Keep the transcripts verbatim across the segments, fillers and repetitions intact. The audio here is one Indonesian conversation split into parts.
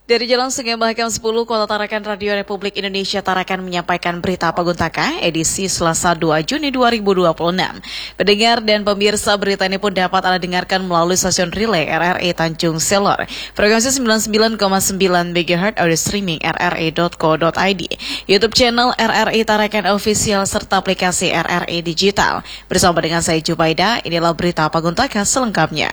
Dari Jalan Sungai Mahakam sepuluh, Kota Tarakan, Radio Republik Indonesia Tarakan menyampaikan berita Paguntaka, edisi Selasa dua Juni dua ribu dua puluh enam. Pendengar dan pemirsa, berita ini pun dapat Anda dengarkan melalui stasiun relay R R I Tanjung Selor, frekuensi sembilan puluh sembilan koma sembilan megahertz, audio streaming r r i dot co dot i d, YouTube channel R R I Tarakan Official, serta aplikasi R R I Digital. Bersama dengan saya Jubaida, inilah berita Paguntaka selengkapnya.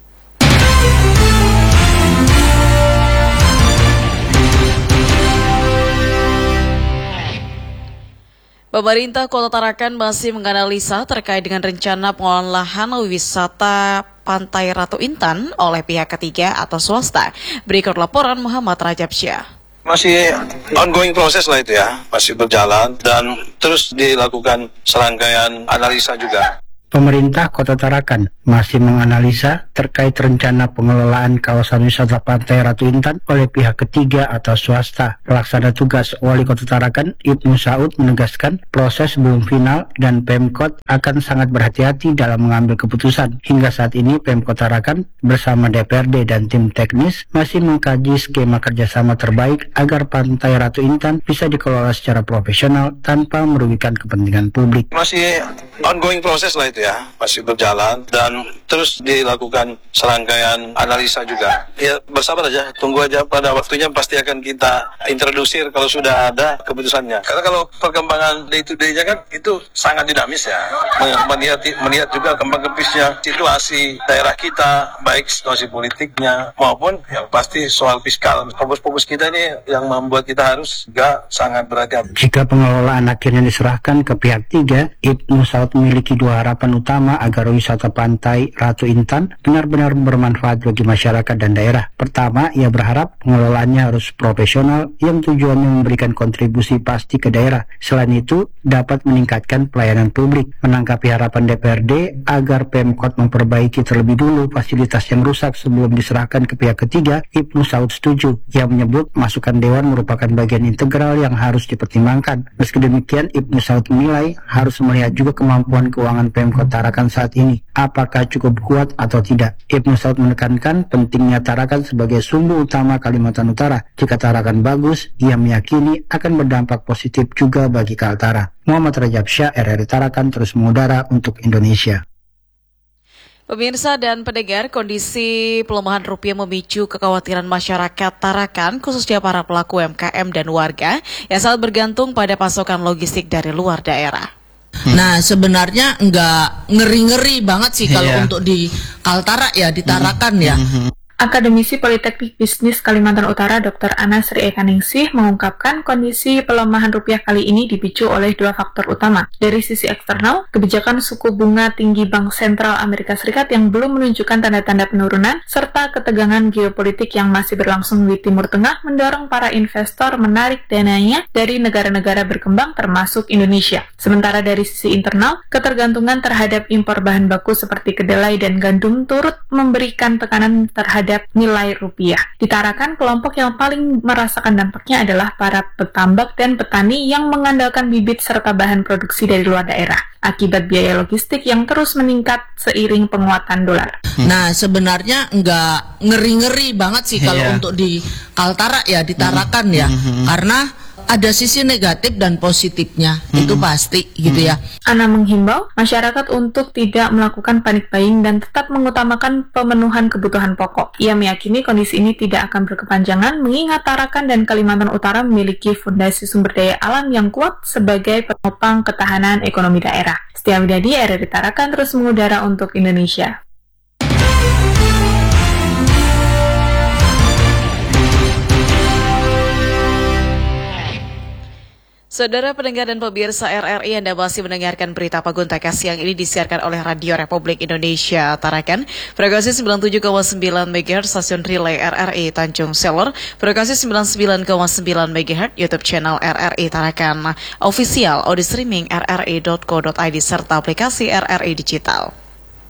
Pemerintah Kota Tarakan masih menganalisa terkait dengan rencana pengelolaan lahan wisata Pantai Ratu Intan oleh pihak ketiga atau swasta. Berikut laporan Muhammad Rajab Syah. Masih ongoing proses lah itu ya, masih berjalan dan terus dilakukan serangkaian analisa juga. Pemerintah Kota Tarakan masih menganalisa terkait rencana pengelolaan kawasan wisata Pantai Ratu Intan oleh pihak ketiga atau swasta. Pelaksana tugas Wali Kota Tarakan, Ibnu Saud, menegaskan proses belum final dan Pemkot akan sangat berhati-hati dalam mengambil keputusan. Hingga saat ini Pemkot Tarakan bersama D P R D dan tim teknis masih mengkaji skema kerjasama terbaik agar Pantai Ratu Intan bisa dikelola secara profesional tanpa merugikan kepentingan publik. Masih ongoing proses lah itu ya, masih berjalan dan terus dilakukan serangkaian analisa juga. Ya bersabar aja, tunggu aja, pada waktunya pasti akan kita introdusir kalau sudah ada keputusannya. Karena kalau perkembangan day to day-nya kan itu sangat dinamis ya. Melihat, melihat juga kembang kepisnya situasi daerah kita, baik situasi politiknya maupun yang pasti soal fiskal. Fokus-fokus kita ini yang membuat kita harus juga sangat berhati-hati. Jika pengelolaan akhirnya diserahkan ke pihak tiga, Ibnu Saud memiliki dua harapan utama agar wisata Pantai Ratu Intan benar-benar bermanfaat bagi masyarakat dan daerah. Pertama, ia berharap pengelolaannya harus profesional yang tujuannya memberikan kontribusi pasti ke daerah. Selain itu, dapat meningkatkan pelayanan publik. Menanggapi harapan D P R D agar Pemkot memperbaiki terlebih dulu fasilitas yang rusak sebelum diserahkan ke pihak ketiga, Ibnu Saud setuju. Ia menyebut masukan Dewan merupakan bagian integral yang harus dipertimbangkan. Meski demikian, Ibnu Saud menilai harus melihat juga kemampuan keuangan Pemkot Tarakan saat ini, apakah cukup kuat atau tidak. Ibnu Saud menekankan pentingnya Tarakan sebagai sumber utama Kalimantan Utara. Jika Tarakan bagus, ia meyakini akan berdampak positif juga bagi Kaltara. Muhammad Rajab Syah, R R I Tarakan, terus mengudara untuk Indonesia. Pemirsa dan pendengar, kondisi pelemahan rupiah memicu kekhawatiran masyarakat Tarakan, khususnya para pelaku U M K M dan warga yang sangat bergantung pada pasokan logistik dari luar daerah. Nah sebenarnya nggak ngeri-ngeri banget sih kalau yeah. untuk di Kaltara ya, di Tarakan mm-hmm. ya. Mm-hmm. Akademisi Politeknik Bisnis Kalimantan Utara Doktor Ana Sri Ekaningsih mengungkapkan kondisi pelemahan rupiah kali ini dipicu oleh dua faktor utama. Dari sisi eksternal, kebijakan suku bunga tinggi Bank Sentral Amerika Serikat yang belum menunjukkan tanda-tanda penurunan, serta ketegangan geopolitik yang masih berlangsung di Timur Tengah mendorong para investor menarik dananya dari negara-negara berkembang termasuk Indonesia. Sementara dari sisi internal, ketergantungan terhadap impor bahan baku seperti kedelai dan gandum turut memberikan tekanan terhadap nilai rupiah. Di Tarakan, kelompok yang paling merasakan dampaknya adalah para petambak dan petani yang mengandalkan bibit serta bahan produksi dari luar daerah, akibat biaya logistik yang terus meningkat seiring penguatan dolar. Nah sebenarnya nggak ngeri-ngeri banget sih kalau yeah. untuk di Kaltara ya, di Tarakan mm-hmm. ya, mm-hmm. karena ada sisi negatif dan positifnya, hmm. itu pasti gitu ya. Ana menghimbau masyarakat untuk tidak melakukan panic buying dan tetap mengutamakan pemenuhan kebutuhan pokok. Ia meyakini kondisi ini tidak akan berkepanjangan mengingat Tarakan dan Kalimantan Utara memiliki fondasi sumber daya alam yang kuat sebagai penopang ketahanan ekonomi daerah. Setia Widadi, R R I Tarakan, terus mengudara untuk Indonesia. Saudara pendengar dan pemirsa R R I, Anda masih mendengarkan berita Paguntaka siang ini disiarkan oleh Radio Republik Indonesia Tarakan, frekuensi sembilan puluh tujuh koma sembilan megahertz, stasiun relay R R I Tanjung Selor, frekuensi sembilan puluh sembilan koma sembilan megahertz, YouTube channel R R I Tarakan Official, audio streaming r r i dot co dot i d, serta aplikasi R R I Digital.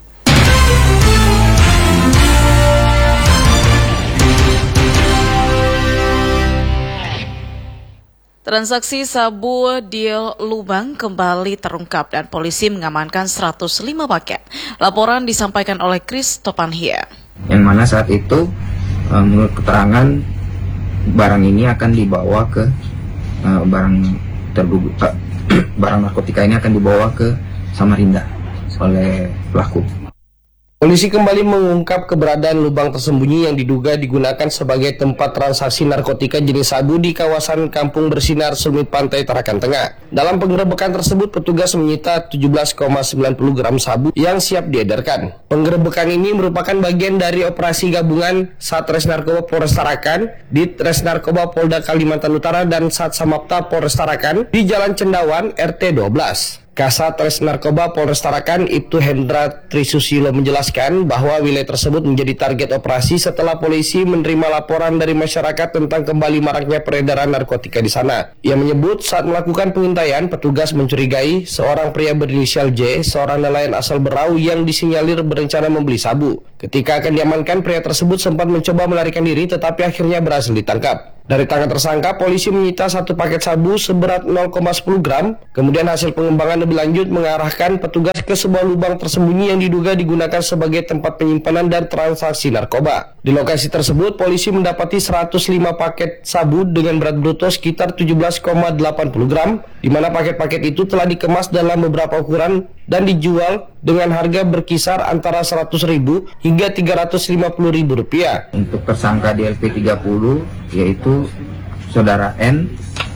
Transaksi sabu di Lubang kembali terungkap dan polisi mengamankan seratus lima paket. Laporan disampaikan oleh Chris Topanhia. Yang mana saat itu menurut keterangan barang ini akan dibawa ke uh, barang terduga uh, barang narkotika ini akan dibawa ke Samarinda oleh pelaku. Polisi kembali mengungkap keberadaan lubang tersembunyi yang diduga digunakan sebagai tempat transaksi narkotika jenis sabu di kawasan Kampung Bersinar, Sumit Pantai, Tarakan Tengah. Dalam penggerebekan tersebut, petugas menyita tujuh belas koma sembilan puluh gram sabu yang siap diedarkan. Penggerebekan ini merupakan bagian dari operasi gabungan Satres Narkoba Polres Tarakan, Ditres Narkoba Polda Kalimantan Utara, dan Satsamapta Polres Tarakan di Jalan Cendawan R T dua belas. Kasat Narkoba Polres Tarakan Ibtu Hendra Trisusilo menjelaskan bahwa wilayah tersebut menjadi target operasi setelah polisi menerima laporan dari masyarakat tentang kembali maraknya peredaran narkotika di sana. Ia menyebut saat melakukan pengintaian, petugas mencurigai seorang pria berinisial J, seorang nelayan asal Berau yang disinyalir berencana membeli sabu. Ketika akan diamankan, pria tersebut sempat mencoba melarikan diri tetapi akhirnya berhasil ditangkap. Dari tangan tersangka, polisi menyita satu paket sabu seberat nol koma sepuluh gram. Kemudian hasil pengembangan lebih lanjut mengarahkan petugas ke sebuah lubang tersembunyi yang diduga digunakan sebagai tempat penyimpanan dan transaksi narkoba. Di lokasi tersebut, polisi mendapati seratus lima paket sabu dengan berat bruto sekitar tujuh belas koma delapan puluh gram, di mana paket-paket itu telah dikemas dalam beberapa ukuran dan dijual dengan harga berkisar antara seratus ribu hingga tiga ratus lima puluh ribu rupiah. Untuk tersangka di L P tiga puluh yaitu saudara N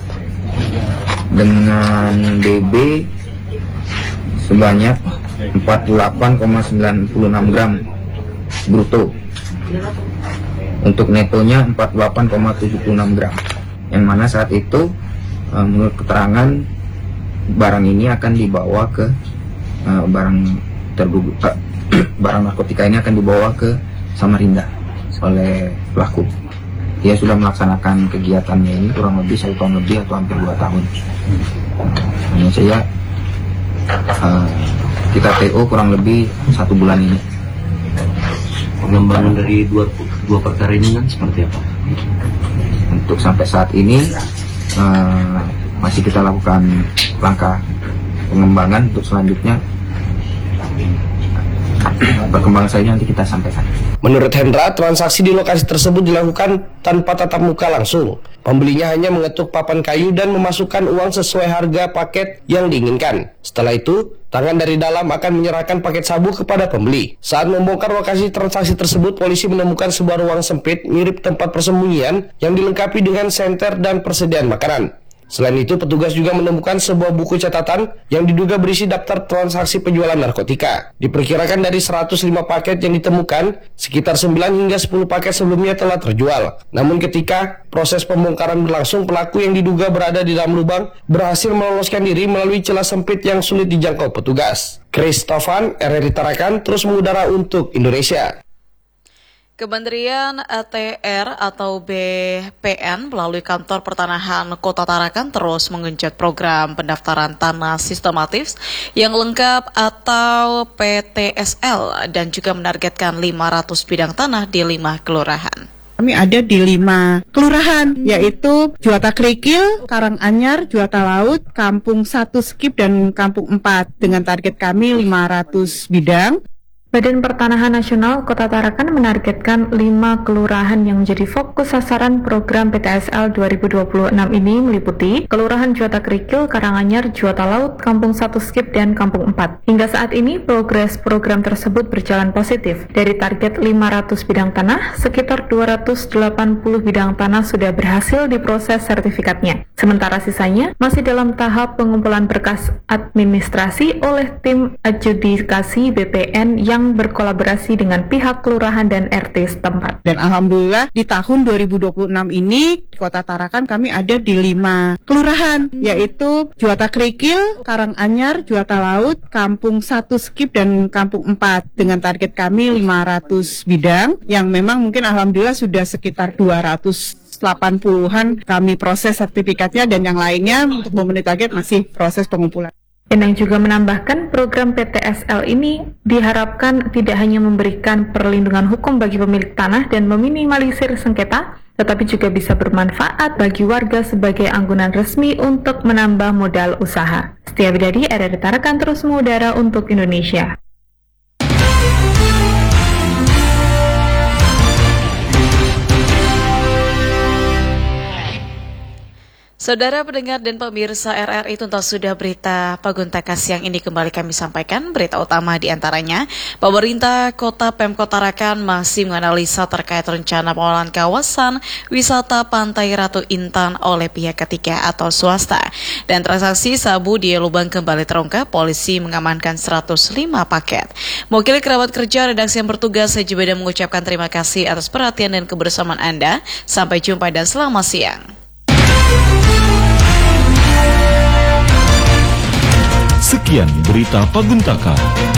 dengan D B sebanyak empat puluh delapan koma sembilan enam gram bruto. Untuk netonya empat puluh delapan koma tujuh enam gram. Yang mana saat itu menurut keterangan barang ini akan dibawa ke Uh, barang terduga uh, barang narkotika ini akan dibawa ke Samarinda oleh pelaku. Dia sudah melaksanakan kegiatannya ini kurang lebih satu tahun lebih atau hampir dua tahun. Hanya saya uh, kita T O kurang lebih satu bulan ini. Pengembangan dari dua, dua perkara ini kan seperti apa? Untuk sampai saat ini uh, masih kita lakukan langkah pengembangan. Untuk selanjutnya perkembangan saya nanti kita sampaikan. Menurut Hendra, transaksi di lokasi tersebut dilakukan tanpa tatap muka langsung. Pembelinya hanya mengetuk papan kayu dan memasukkan uang sesuai harga paket yang diinginkan. Setelah itu, tangan dari dalam akan menyerahkan paket sabu kepada pembeli. Saat membongkar lokasi transaksi tersebut, polisi menemukan sebuah ruang sempit mirip tempat persembunyian yang dilengkapi dengan senter dan persediaan makanan. Selain itu, petugas juga menemukan sebuah buku catatan yang diduga berisi daftar transaksi penjualan narkotika. Diperkirakan dari seratus lima paket yang ditemukan, sekitar sembilan hingga sepuluh paket sebelumnya telah terjual. Namun ketika proses pembongkaran berlangsung, pelaku yang diduga berada di dalam lubang berhasil meloloskan diri melalui celah sempit yang sulit dijangkau petugas. Christofan, R R I Tarakan, terus mengudara untuk Indonesia. Kementerian A T R atau B P N melalui Kantor Pertanahan Kota Tarakan terus menggenjot program pendaftaran tanah sistematis yang lengkap atau P T S L dan juga menargetkan lima ratus bidang tanah di lima kelurahan. Kami ada di lima kelurahan, yaitu Juwata Krikil, Karanganyar, Juwata Laut, Kampung satu Skip, dan Kampung empat dengan target kami lima ratus bidang. Badan Pertanahan Nasional Kota Tarakan menargetkan lima kelurahan yang menjadi fokus sasaran program P T S L dua ribu dua puluh enam ini meliputi Kelurahan Juwata Krikil, Karanganyar, Juwata Laut, Kampung satu Skip, dan Kampung empat. Hingga saat ini progres program tersebut berjalan positif. Dari target lima ratus bidang tanah, sekitar dua ratus delapan puluh bidang tanah sudah berhasil diproses sertifikatnya. Sementara sisanya masih dalam tahap pengumpulan berkas administrasi oleh tim adjudikasi B P N yang berkolaborasi dengan pihak kelurahan dan R T setempat. Dan alhamdulillah di tahun dua ribu dua puluh enam ini di Kota Tarakan kami ada di lima kelurahan, yaitu Juwata Krikil, Karanganyar, Juwata Laut, Kampung satu Skip, dan Kampung empat dengan target kami lima ratus bidang yang memang mungkin alhamdulillah sudah sekitar dua ratus delapan puluhan kami proses sertifikatnya, dan yang lainnya untuk memenuhi target masih proses pengumpulan. Enang juga menambahkan program P T S L ini diharapkan tidak hanya memberikan perlindungan hukum bagi pemilik tanah dan meminimalisir sengketa, tetapi juga bisa bermanfaat bagi warga sebagai anggunan resmi untuk menambah modal usaha. Setia Bidadi, R R I Tarakan, terus mengudara untuk Indonesia. Saudara pendengar dan pemirsa R R I, tuntas sudah berita Paguntaka siang ini kembali kami sampaikan. Berita utama diantaranya, pemerintah Kota Pemkot Tarakan masih menganalisa terkait rencana pengelolaan kawasan wisata Pantai Ratu Intan oleh pihak ketiga atau swasta. Dan transaksi sabu di Lubang kembali terungkap, polisi mengamankan seratus lima paket. Mewakili kerabat kerja redaksi yang bertugas, saya juga mengucapkan terima kasih atas perhatian dan kebersamaan Anda. Sampai jumpa dan selamat siang. Sekian berita Paguntaka.